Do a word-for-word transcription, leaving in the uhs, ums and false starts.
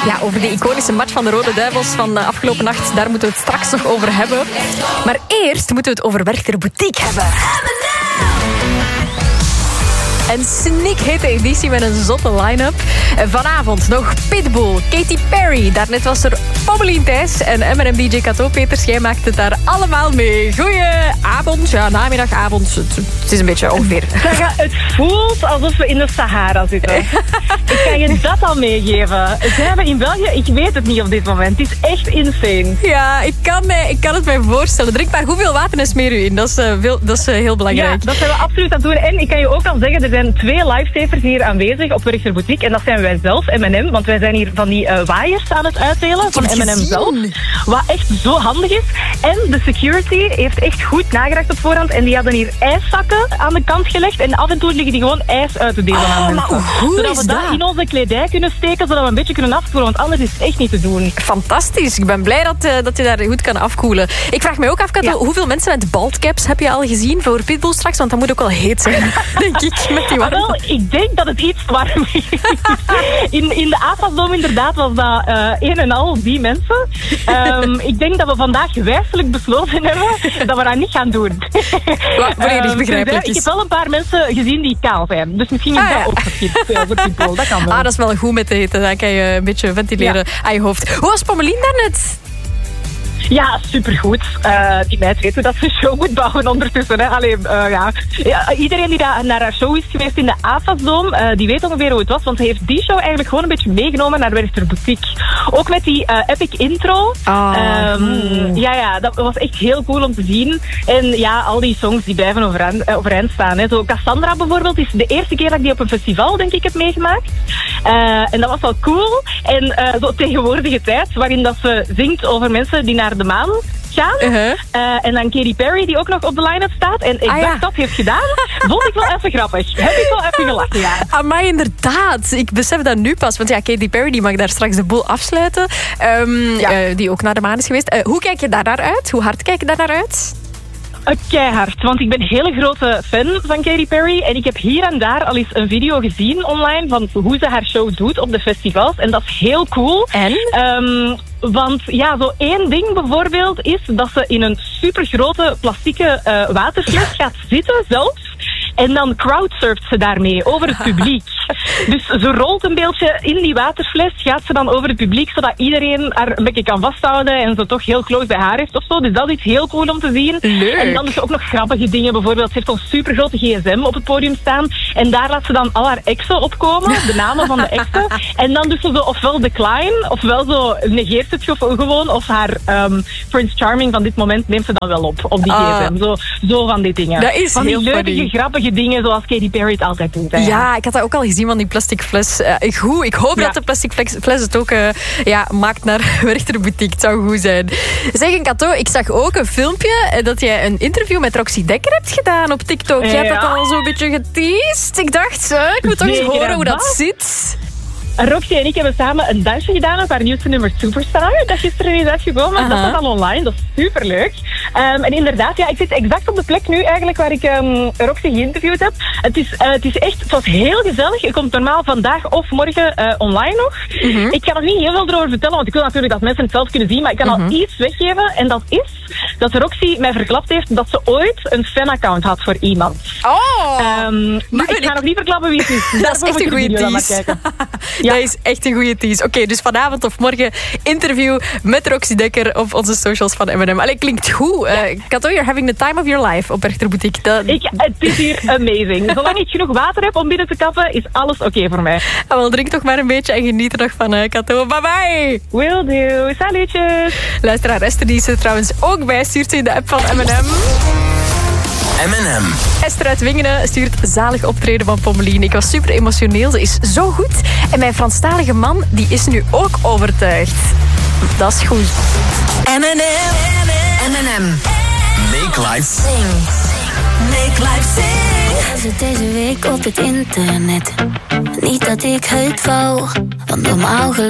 Ja, over die iconische match van de Rode Duivels van de afgelopen nacht, daar moeten we het straks nog over hebben. Maar eerst moeten we het over Werchter Boutique hebben. Een snikhete editie met een zotte line-up. Vanavond nog Pitbull, Katy Perry. Daarnet was er Pommelien Thijs en M en M D J Kato. Peters, jij maakt het daar allemaal mee. Goedenavond, ja, namiddag, avond. Het, het is een beetje ongeveer. Het voelt alsof we in de Sahara zitten. Ik kan je dat al meegeven. Zijn we in België? Ik weet het niet op dit moment. Het is echt insane. Ja, ik kan, mij, ik kan het mij voorstellen. Drink maar, hoeveel water en smeer u in? Dat is, uh, veel, dat is uh, heel belangrijk. Ja, dat zijn we absoluut aan het doen. En ik kan je ook al zeggen, er zijn twee livestapers hier aanwezig op Werchter Boutique. En dat zijn wij zelf, M en M. Want wij zijn hier van die uh, waaiers aan het uitdelen van M en M zelf. Wat echt zo handig is. En de security heeft echt goed nagedacht op voorhand. En die hadden hier ijszakken aan de kant gelegd. En af en toe liggen die gewoon ijs uit te delen oh, aan mensen. Maar hoe zodat is we dat dat in onze kledij kunnen steken, zodat we een beetje kunnen afkoelen. Want anders is het echt niet te doen. Fantastisch. Ik ben blij dat, uh, dat je daar goed kan afkoelen. Ik vraag me ook af, Kato, ja. hoeveel mensen met baldcaps heb je al gezien voor Pitbull straks? Want dat moet ook wel heet zijn, denk ik, met die warmte. Ah, wel, ik denk dat het iets warm is. In, in de AFAS-dome inderdaad was dat uh, een en al die mensen. Um, ik denk dat we vandaag wijselijk besloten hebben dat we dat niet gaan doen. Volledig begrijpelijk. Um, ik heb wel een paar mensen gezien die kaal zijn. Dus misschien is ah, dat ja. ook geschikt uh, voor Pitbull. Dat kan wel. Ah, dat is wel goed met de hitte. Dan kan je een beetje ventileren ja. aan je hoofd. Hoe was Pommelien daarnet? Ja, supergoed. Uh, die meid weet hoe dat ze show moet bouwen ondertussen. Hè. Allee, uh, ja. Ja, iedereen die da- naar haar show is geweest in de AFAS-dome, uh, die weet ongeveer hoe het was. Want ze heeft die show eigenlijk gewoon een beetje meegenomen naar Werchter Boutique. Ook met die uh, epic intro. Oh. Um, ja, ja, dat was echt heel cool om te zien. En ja, al die songs die blijven overeind, uh, overeind staan. Hè. Zo Cassandra bijvoorbeeld is de eerste keer dat ik die op een festival, denk ik, heb meegemaakt. Uh, en dat was wel cool. En uh, zo tegenwoordige tijd, waarin dat ze zingt over mensen die naar de maan gaan. Uh-huh. Uh, en dan Katy Perry, die ook nog op de line-up staat. En ik ah, dacht ja. dat heeft gedaan. Vond ik wel even grappig. Heb ik wel even gelachen, ja. Amai, inderdaad. Ik besef dat nu pas. Want ja, Katy Perry die mag daar straks de boel afsluiten. Um, ja. uh, die ook naar de maan is geweest. Uh, hoe kijk je daar naar uit? Hoe hard kijk je daar naar uit? Uh, keihard, want ik ben een hele grote fan van Katy Perry en ik heb hier en daar al eens een video gezien online van hoe ze haar show doet op de festivals en dat is heel cool. En? Um, want ja, zo één ding bijvoorbeeld is dat ze in een supergrote plastieke uh, waterfles gaat zitten zelfs. En dan crowdsurft ze daarmee over het publiek. Dus ze rolt een beetje in die waterfles, gaat ze dan over het publiek, zodat iedereen haar een beetje kan vasthouden en ze toch heel close bij haar heeft of zo. Dus dat is iets heel cool om te zien. Leuk. En dan is er ook nog grappige dingen. Bijvoorbeeld, ze heeft zo'n supergrote gsm op het podium staan. En daar laat ze dan al haar exen opkomen, de namen van de exen. En dan doet ze zo ofwel decline, ofwel zo negeert het gewoon, of haar um, Prince Charming van dit moment neemt ze dan wel op, op die uh, gsm. Zo, zo van die dingen. Dat is van die heel leuke, funny. grappige dingen zoals Katy Perry het altijd doet. Hè. Ja, ik had dat ook al gezien van die plastic fles. Uh, goed, ik hoop ja. dat de plastic fles, fles het ook uh, ja, maakt naar Werchter Boutique. Het zou goed zijn. Zeg, Kato, ik zag ook een filmpje uh, dat jij een interview met Roxy Dekker hebt gedaan op TikTok. Je ja. hebt dat al zo'n beetje geteased. Ik dacht, uh, ik moet toch eens horen hoe dat zit. Roxy en ik hebben samen een dansje gedaan op haar nieuwste nummer Superstar. Dat gisteren is uitgekomen. Uh-huh. Dat staat al online. Dat is superleuk. Um, en inderdaad, ja, ik zit exact op de plek nu eigenlijk waar ik um, Roxy geïnterviewd heb. Het is, uh, het is echt, het was heel gezellig. Het komt normaal vandaag of morgen uh, online nog. Uh-huh. Ik kan nog niet heel veel erover vertellen, want ik wil natuurlijk dat mensen het zelf kunnen zien. Maar ik kan uh-huh. al iets weggeven. En dat is dat Roxy mij verklapt heeft dat ze ooit een fanaccount had voor iemand. Oh! Um, maar ik ga ik... nog niet verklappen wie het is. Dat is echt een goede tease. Ja. Dat is echt een goede tease. Oké, okay, dus vanavond of morgen interview met Roxy Dekker op onze socials van M en M. Allee, klinkt goed. Ja. Uh, Kato, you're having the time of your life op Werchter Boutique. Dat... Ik, het is hier amazing. Zolang ik genoeg water heb om binnen te kappen, is alles oké okay voor mij. Ah, wel, drink toch maar een beetje en geniet er nog van, uh, Kato. Bye bye! Will do. Salutjes! Luisteraar Esther, die is er trouwens ook bij. Stuurt ze in de app van M en M. M en M. Esther uit Wingenen stuurt zalig optreden van Pommelien. Ik was super emotioneel, ze is zo goed. En mijn Franstalige man, die is nu ook overtuigd. Dat is goed. M en M. M en M. Make life sing. Make life sing. Ik was het deze week op het internet. Niet dat ik het wou, want normaal geloof